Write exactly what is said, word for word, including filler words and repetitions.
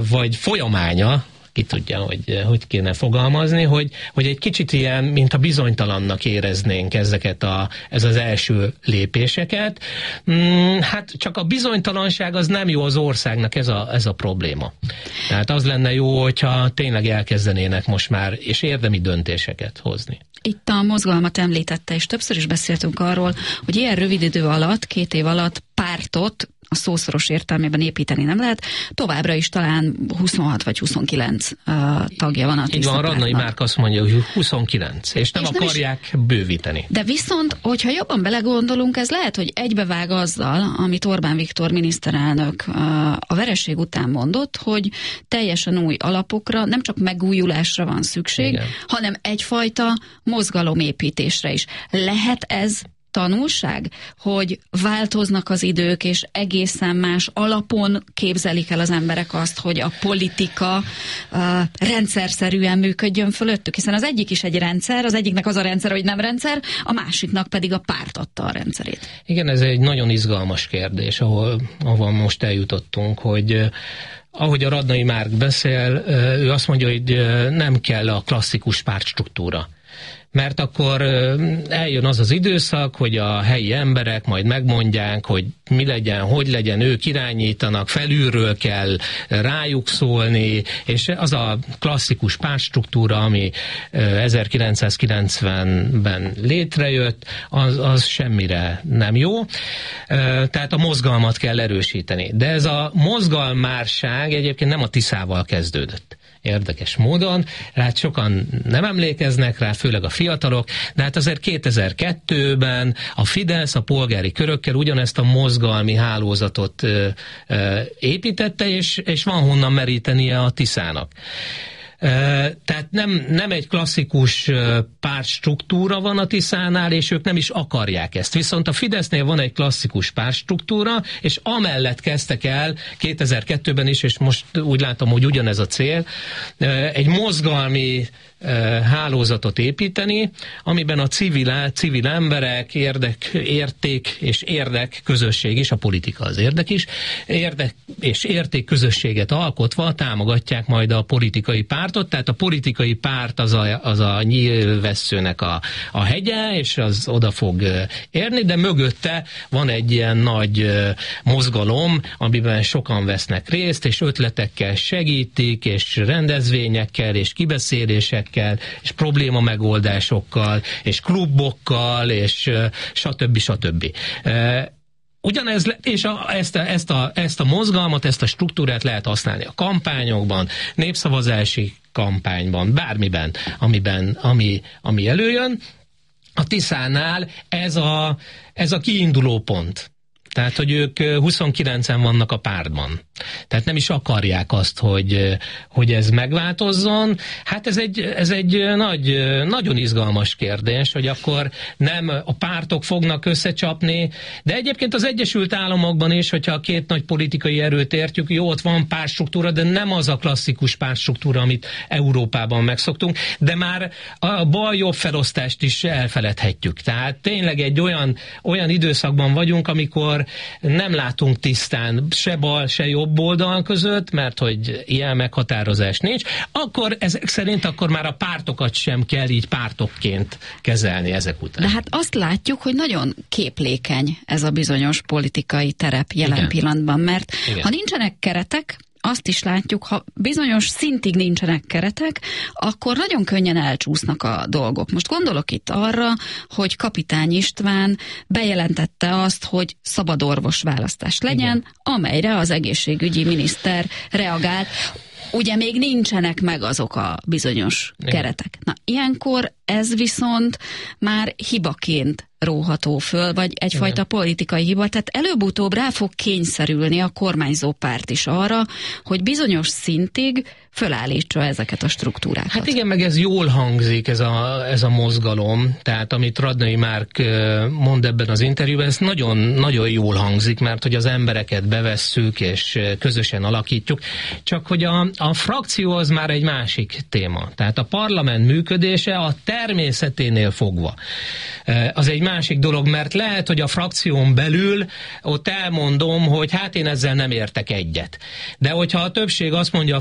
vagy folyamánya, ki tudja, hogy hogy kéne fogalmazni, hogy, hogy egy kicsit ilyen, mint a bizonytalannak éreznénk ezeket a, ez az első lépéseket. Hmm, hát csak a bizonytalanság az nem jó az országnak, ez a, ez a probléma. Tehát az lenne jó, hogyha tényleg elkezdenének most már, és érdemi döntéseket hozni. Itt a mozgalmat említette, és többször is beszéltünk arról, hogy ilyen rövid idő alatt, két év alatt pártot a szószoros értelmében építeni nem lehet. Továbbra is talán huszonhat vagy huszonkilenc uh, tagja van a Tiszta Így van, Pártnak. Radnai Márk azt mondja, hogy huszonkilenc, és nem és akarják nem is bővíteni. De viszont, hogyha jobban belegondolunk, ez lehet, hogy egybevág azzal, amit Orbán Viktor miniszterelnök uh, a vereség után mondott, hogy teljesen új alapokra, nem csak megújulásra van szükség, igen, hanem egyfajta mozgalomépítésre is. Lehet ez tanulság, hogy változnak az idők, és egészen más alapon képzelik el az emberek azt, hogy a politika uh, rendszerszerűen működjön fölöttük, hiszen az egyik is egy rendszer, az egyiknek az a rendszer, hogy nem rendszer, a másiknak pedig a párt adta a rendszerét. Igen, ez egy nagyon izgalmas kérdés, ahol, ahol most eljutottunk, hogy ahogy a Radnai Márk beszél, ő azt mondja, hogy nem kell a klasszikus pártstruktúra. Mert akkor eljön az az időszak, hogy a helyi emberek majd megmondják, hogy mi legyen, hogy legyen, ők irányítanak, felülről kell rájuk szólni, és az a klasszikus pártstruktúra, ami ezerkilencszázkilencvenben létrejött, az, az semmire nem jó. Tehát a mozgalmat kell erősíteni. De ez a mozgalmárság egyébként nem a Tiszával kezdődött. Érdekes módon, hát sokan nem emlékeznek rá, főleg a fiatalok, de hát azért kétezer-kettőben a Fidesz a polgári körökkel ugyanezt a mozgalmi hálózatot ö, ö, építette, és, és van honnan merítenie a Tiszának. Tehát nem, nem egy klasszikus pártstruktúra van a Tiszánál, és ők nem is akarják ezt. Viszont a Fidesznél van egy klasszikus pártstruktúra, és amellett kezdtek el kétezer-kettőben is, és most úgy látom, hogy ugyanez a cél, egy mozgalmi hálózatot építeni, amiben a civil, civil emberek, érdek, érték és érdek közösség is, a politika az érdek is, érdek és érték közösséget alkotva támogatják majd a politikai pártot, tehát a politikai párt az a, az a nyílvesszőnek a, a hegye, és az oda fog érni, de mögötte van egy ilyen nagy mozgalom, amiben sokan vesznek részt, és ötletekkel segítik, és rendezvényekkel, és kibeszélésekkel, és probléma megoldásokkal, és klubokkal, és stb. stb. Ugyanez, és a, ezt, a, ezt, a, ezt a mozgalmat, ezt a struktúrát lehet használni a kampányokban, népszavazási kampányban, bármiben, amiben, ami, ami előjön. A Tiszánál ez a, ez a kiinduló pont. Tehát, hogy ők huszonkilencen vannak a pártban. Tehát nem is akarják azt, hogy, hogy ez megváltozzon. Hát ez egy, ez egy nagy, nagyon izgalmas kérdés, hogy akkor nem a pártok fognak összecsapni, de egyébként az Egyesült Államokban is, hogyha a két nagy politikai erőt értjük, jó, ott van pártstruktúra, de nem az a klasszikus pártstruktúra, amit Európában megszoktunk, de már a bal-jobb felosztást is elfeledhetjük. Tehát tényleg egy olyan, olyan időszakban vagyunk, amikor nem látunk tisztán se bal, se jobb oldal között, mert hogy ilyen meghatározás nincs, akkor ezek szerint akkor már a pártokat sem kell így pártokként kezelni ezek után. De hát azt látjuk, hogy nagyon képlékeny ez a bizonyos politikai terep jelen Igen. pillanatban, mert Igen. ha nincsenek keretek, azt is látjuk, ha bizonyos szintig nincsenek keretek, akkor nagyon könnyen elcsúsznak a dolgok. Most gondolok itt arra, hogy Kapitány István bejelentette azt, hogy szabad orvosválasztás legyen, Igen. amelyre az egészségügyi miniszter reagált. Ugye még nincsenek meg azok a bizonyos Igen. keretek. Na, ilyenkor ez viszont már hibaként róható föl, vagy egyfajta Igen. politikai hiba, tehát előbb-utóbb rá fog kényszerülni a kormányzó párt is arra, hogy bizonyos szintig fölállítsa ezeket a struktúrákat. Hát igen, meg ez jól hangzik, ez a, ez a mozgalom, tehát amit Radnai Márk mond ebben az interjúban, ez nagyon, nagyon jól hangzik, mert hogy az embereket bevesszük, és közösen alakítjuk, csak hogy a, a frakció az már egy másik téma. Tehát a parlament működése a természeténél fogva. Az egy másik dolog, mert lehet, hogy a frakción belül ott elmondom, hogy hát én ezzel nem értek egyet. De hogyha a többség azt mondja